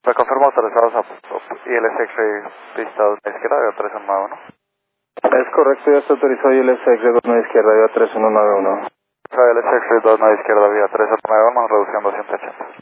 Me confirmo autorizados a ILS X-Ray pista 2 izquierda, vía 3191. Es correcto, ya está autorizado ILS X-Ray 29 izquierda, vía 3191. ILS X-Ray 29 izquierda, vía 3191, reducción 280.